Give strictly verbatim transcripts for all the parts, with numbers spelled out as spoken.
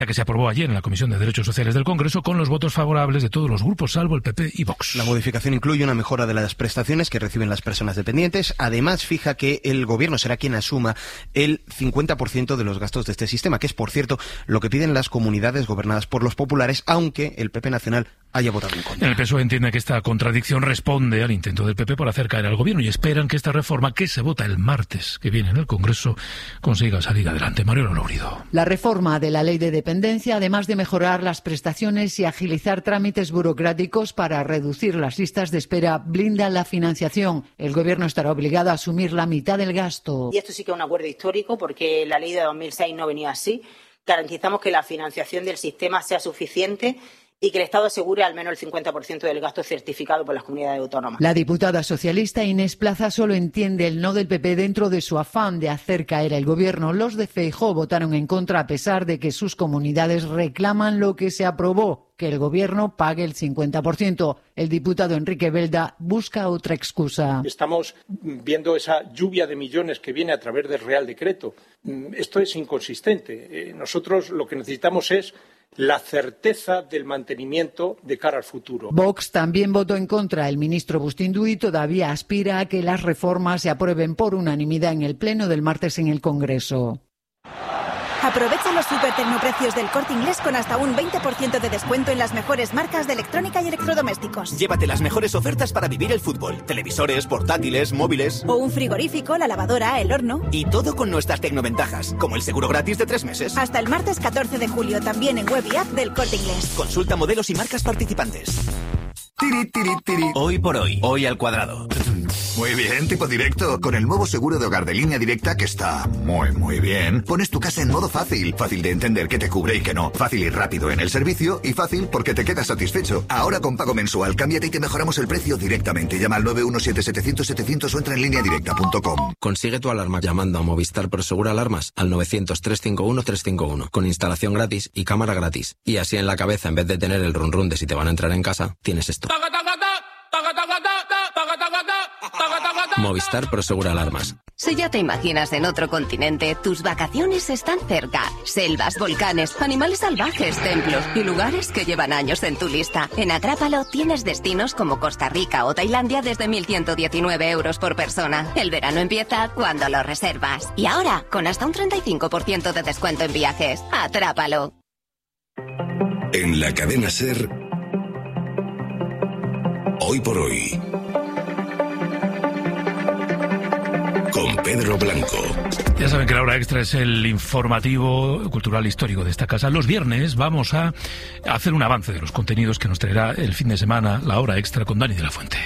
que se aprobó ayer en la Comisión de Derechos Sociales del Congreso con los votos favorables de todos los grupos, salvo el P P y Vox. La modificación incluye una mejora de las prestaciones que reciben las personas dependientes. Además, fija que el Gobierno será quien asuma el cincuenta por ciento de los gastos de este sistema, que es, por cierto, lo que piden las comunidades gobernadas por los populares, aunque el P P nacional haya votado en contra. El P S O E entiende que esta contradicción responde al intento del P P por hacer caer al Gobierno y esperan que esta reforma, que se vota el martes que viene en el Congreso, consiga salir adelante. Mario Laurido. La reforma de la ley de dependencia, además de mejorar las prestaciones y agilizar trámites burocráticos para reducir las listas de espera, blinda la financiación. El Gobierno estará obligado a asumir la mitad del gasto. Y esto sí que es un acuerdo histórico, porque la ley de dos mil seis no venía así. Garantizamos que la financiación del sistema sea suficiente y que el Estado asegure al menos el cincuenta por ciento del gasto certificado por las comunidades autónomas. La diputada socialista Inés Plaza solo entiende el no del P P dentro de su afán de hacer caer el Gobierno. Los de Feijóo votaron en contra a pesar de que sus comunidades reclaman lo que se aprobó, que el Gobierno pague el cincuenta por ciento. El diputado Enrique Belda busca otra excusa. Estamos viendo esa lluvia de millones que viene a través del Real Decreto. Esto es inconsistente. Nosotros lo que necesitamos es la certeza del mantenimiento de cara al futuro. Vox también votó en contra. El ministro Bustinduy todavía aspira a que las reformas se aprueben por unanimidad en el pleno del martes en el Congreso. Aprovecha los super tecnoprecios del Corte Inglés con hasta un veinte por ciento de descuento en las mejores marcas de electrónica y electrodomésticos. Llévate las mejores ofertas para vivir el fútbol. Televisores, portátiles, móviles. O un frigorífico, la lavadora, el horno. Y todo con nuestras tecnoventajas, como el seguro gratis de tres meses. Hasta el martes catorce de julio, también en web y app del Corte Inglés. Consulta modelos y marcas participantes. Tiri, tiri, tiri. Hoy por hoy, hoy al cuadrado. Muy bien, tipo directo. Con el nuevo seguro de hogar de Línea Directa, que está muy, muy bien, pones tu casa en modo fácil. Fácil de entender qué te cubre y qué no. Fácil y rápido en el servicio y fácil porque te quedas satisfecho. Ahora con pago mensual, cámbiate y te mejoramos el precio directamente. Llama al nueve uno siete siete cero cero siete cero cero o entra en línea directa punto com. Consigue tu alarma llamando a Movistar Prosegur Alarmas al novecientos, trescientos cincuenta y uno, trescientos cincuenta y uno con instalación gratis y cámara gratis. Y así en la cabeza, en vez de tener el run run de si te van a entrar en casa, tienes esto. Movistar Prosegur Alarmas. Si ya te imaginas en otro continente, tus vacaciones están cerca. Selvas, volcanes, animales salvajes, templos y lugares que llevan años en tu lista. En Atrápalo tienes destinos como Costa Rica o Tailandia desde mil ciento diecinueve euros por persona. El verano empieza cuando lo reservas. Y ahora, con hasta un treinta y cinco por ciento de descuento en viajes. Atrápalo. En la cadena SER, Hoy por Hoy, con Pedro Blanco. Ya saben que la hora extra es el informativo cultural histórico de esta casa. Los viernes vamos a hacer un avance de los contenidos que nos traerá el fin de semana la hora extra con Dani de la Fuente.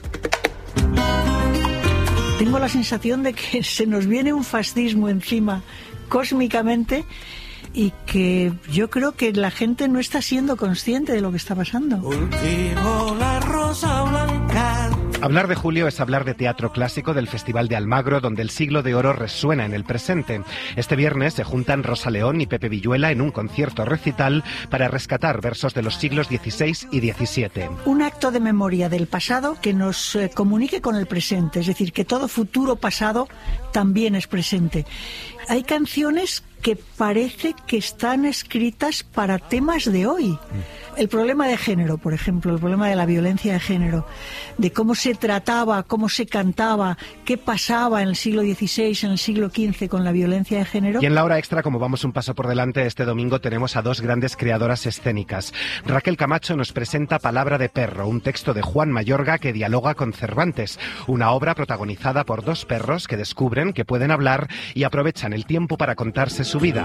Tengo la sensación de que se nos viene un fascismo encima cósmicamente y que yo creo que la gente no está siendo consciente de lo que está pasando. Cultivo la rosa blanca. Hablar de Julio es hablar de teatro clásico del Festival de Almagro, donde el siglo de oro resuena en el presente. Este viernes se juntan Rosa León y Pepe Villuela en un concierto recital para rescatar versos de los siglos dieciséis y diecisiete. Un acto de memoria del pasado que nos eh, comunique con el presente, es decir, que todo futuro pasado también es presente. Hay canciones que parece que están escritas para temas de hoy. El problema de género, por ejemplo, el problema de la violencia de género, de cómo se trataba, cómo se cantaba, qué pasaba en el siglo dieciséis, en el siglo quince con la violencia de género. Y en la hora extra, como vamos un paso por delante, este domingo tenemos a dos grandes creadoras escénicas. Raquel Camacho nos presenta Palabra de perro, un texto de Juan Mayorga que dialoga con Cervantes, una obra protagonizada por dos perros que descubren que pueden hablar y aprovechan el tiempo para contarse su vida.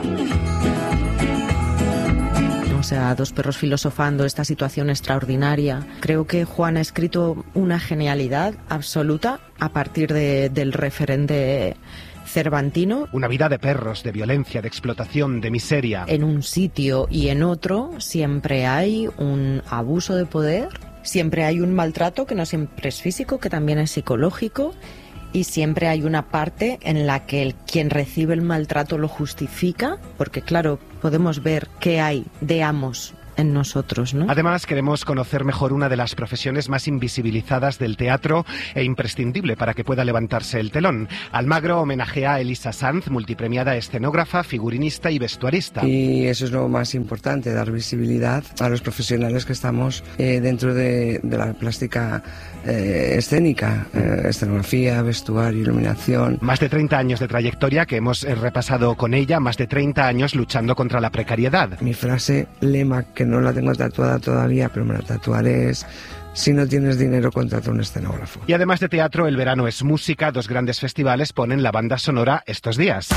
O sea, dos perros filosofando esta situación extraordinaria. Creo que Juan ha escrito una genialidad absoluta a partir de, del referente cervantino. Una vida de perros, de violencia, de explotación, de miseria. En un sitio y en otro siempre hay un abuso de poder, siempre hay un maltrato que no siempre es físico, que también es psicológico. Y siempre hay una parte en la que el, quien recibe el maltrato lo justifica, porque claro, podemos ver qué hay de amos en nosotros, ¿no? Además, queremos conocer mejor una de las profesiones más invisibilizadas del teatro e imprescindible para que pueda levantarse el telón. Almagro homenajea a Elisa Sanz, multipremiada escenógrafa, figurinista y vestuarista. Y eso es lo más importante, dar visibilidad a los profesionales que estamos eh, dentro de, de la plástica eh, escénica, eh, escenografía, vestuario, iluminación. Más de treinta años de trayectoria que hemos eh, repasado con ella, más de treinta años luchando contra la precariedad. Mi frase lema, que no la tengo tatuada todavía, pero me la tatuaré, es: si no tienes dinero, contrata un escenógrafo. Y además de teatro, el verano es música. Dos grandes festivales ponen la banda sonora estos días.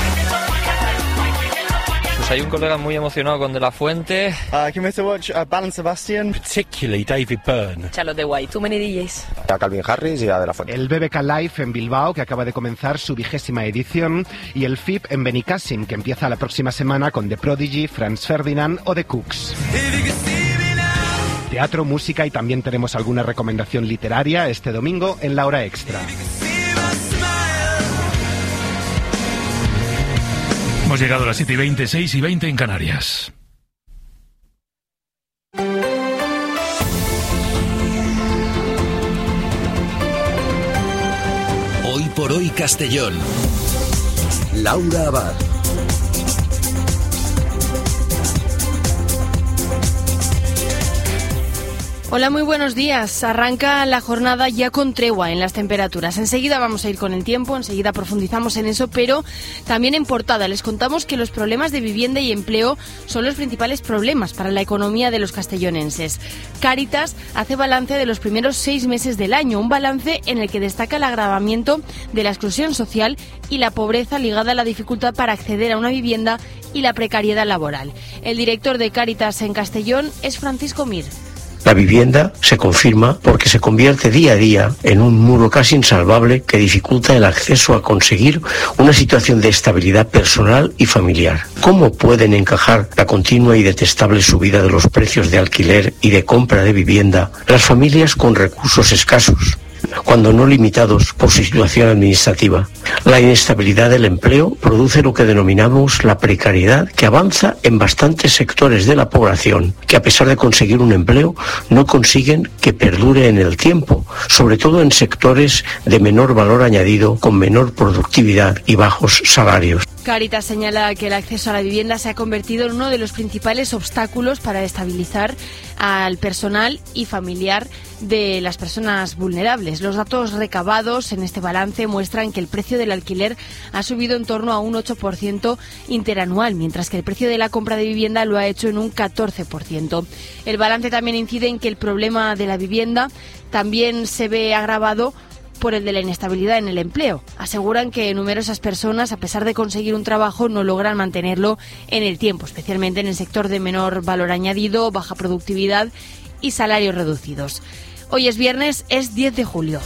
Pues hay un colega muy emocionado con De La Fuente. Uh, can we watch uh, Belle and Sebastian? Particularly David Byrne. Charlotte de White, Too Many D Js. A Calvin Harris y a De La Fuente. El B B K Live en Bilbao, que acaba de comenzar su vigésima edición, y el F I P en Benicàssim, que empieza la próxima semana con The Prodigy, Franz Ferdinand o The Cooks. Teatro, música y también tenemos alguna recomendación literaria este domingo en la hora extra. Hemos llegado a las siete y veinte, seis y veinte en Canarias. Hoy por hoy Castellón. Laura Abad. Hola, muy buenos días. Arranca la jornada ya con tregua en las temperaturas. Enseguida vamos a ir con el tiempo, enseguida profundizamos en eso, pero también en portada les contamos que los problemas de vivienda y empleo son los principales problemas para la economía de los castellonenses. Cáritas hace balance de los primeros seis meses del año, un balance en el que destaca el agravamiento de la exclusión social y la pobreza ligada a la dificultad para acceder a una vivienda y la precariedad laboral. El director de Cáritas en Castellón es Francisco Mir. La vivienda se confirma porque se convierte día a día en un muro casi insalvable que dificulta el acceso a conseguir una situación de estabilidad personal y familiar. ¿Cómo pueden encajar la continua y detestable subida de los precios de alquiler y de compra de vivienda las familias con recursos escasos, cuando no limitados por su situación administrativa? La inestabilidad del empleo produce lo que denominamos la precariedad, que avanza en bastantes sectores de la población, que a pesar de conseguir un empleo, no consiguen que perdure en el tiempo, sobre todo en sectores de menor valor añadido, con menor productividad y bajos salarios. Cáritas señala que el acceso a la vivienda se ha convertido en uno de los principales obstáculos para estabilizar al personal y familiar de las personas vulnerables. Los datos recabados en este balance muestran que el precio del alquiler ha subido en torno a un ocho por ciento interanual, mientras que el precio de la compra de vivienda lo ha hecho en un catorce por ciento. El balance también incide en que el problema de la vivienda también se ve agravado por el de la inestabilidad en el empleo. Aseguran que numerosas personas, a pesar de conseguir un trabajo, no logran mantenerlo en el tiempo, especialmente en el sector de menor valor añadido, baja productividad y salarios reducidos. Hoy es viernes, es diez de julio.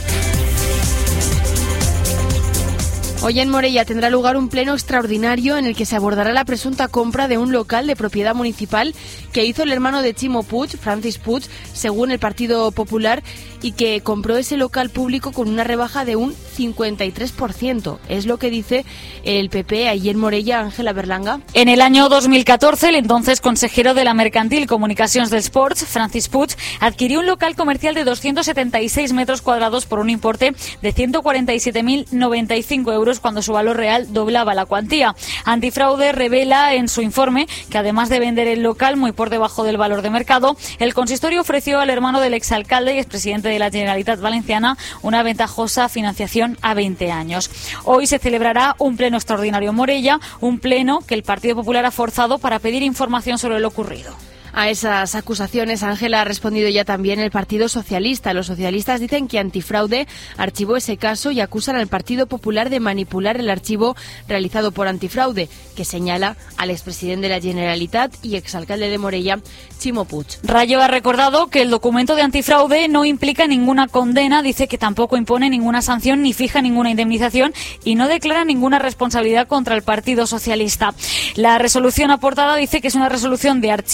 Hoy en Morella tendrá lugar un pleno extraordinario en el que se abordará la presunta compra de un local de propiedad municipal que hizo el hermano de Chimo Puig, Francis Puig, según el Partido Popular, y que compró ese local público con una rebaja de un cincuenta y tres por ciento. Es lo que dice el P P allí en Morella, Ángela Berlanga. En el año dos mil catorce, el entonces consejero de la Mercantil Comunicacions del Sports, Francis Puig, adquirió un local comercial de doscientos setenta y seis metros cuadrados por un importe de ciento cuarenta y siete mil noventa y cinco euros cuando su valor real doblaba la cuantía. Antifraude revela en su informe que además de vender el local muy por debajo del valor de mercado, el consistorio ofreció al hermano del exalcalde y expresidente de la Generalitat Valenciana una ventajosa financiación a veinte años. Hoy se celebrará un pleno extraordinario en Morella, un pleno que el Partido Popular ha forzado para pedir información sobre lo ocurrido. A esas acusaciones, Ángela, ha respondido ya también el Partido Socialista. Los socialistas dicen que Antifraude archivó ese caso y acusan al Partido Popular de manipular el archivo realizado por Antifraude, que señala al expresidente de la Generalitat y exalcalde de Morella, Chimo Puig. Rayo ha recordado que el documento de Antifraude no implica ninguna condena, dice que tampoco impone ninguna sanción ni fija ninguna indemnización y no declara ninguna responsabilidad contra el Partido Socialista. La resolución aportada dice que es una resolución de archivo del expresidente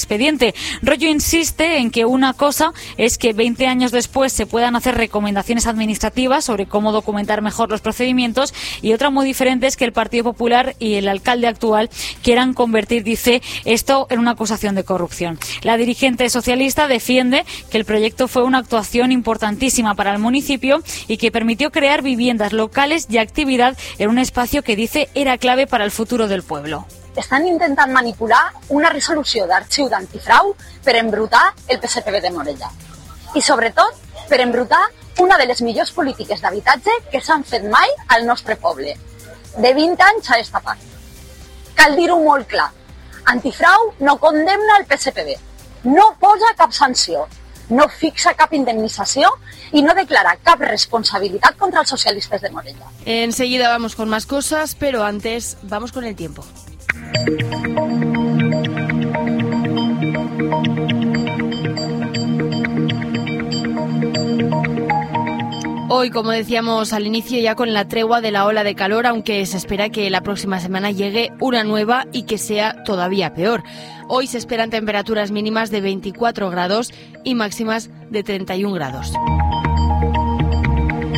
expediente. Rollo insiste en que una cosa es que veinte años después se puedan hacer recomendaciones administrativas sobre cómo documentar mejor los procedimientos, y otra muy diferente es que el Partido Popular y el alcalde actual quieran convertir, dice, esto en una acusación de corrupción. La dirigente socialista defiende que el proyecto fue una actuación importantísima para el municipio y que permitió crear viviendas locales y actividad en un espacio que dice era clave para el futuro del pueblo. Estan intentant manipular una resolució d'arxiu d'antifrau per embrutar el P S P B de Morella. I, sobretot, per embrutar una de les millors polítiques d'habitatge que s'han fet mai al nostre poble. De vint anys a esta part. Cal dir-ho molt clar. Antifrau no condemna el P S P B, no posa cap sanció, no fixa cap indemnització y no declara cap responsabilidad contra los socialistas de Morella. Enseguida vamos con más cosas, pero antes vamos con el tiempo. Hoy, como decíamos al inicio, ya con la tregua de la ola de calor, aunque se espera que la próxima semana llegue una nueva y que sea todavía peor. Hoy se esperan temperaturas mínimas de veinticuatro grados y máximas de treinta y un grados.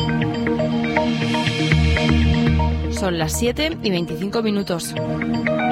Son las siete y veinticinco minutos.